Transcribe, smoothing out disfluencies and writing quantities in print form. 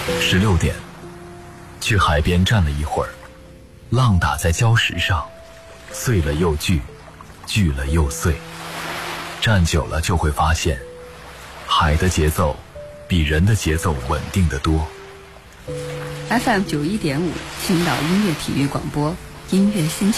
16点，去海边站了一会儿，浪打在礁石上，碎了又聚，聚了又碎。站久了就会发现，海的节奏比人的节奏稳定得多。 FM91.5，青岛音乐体育广播，音乐心情。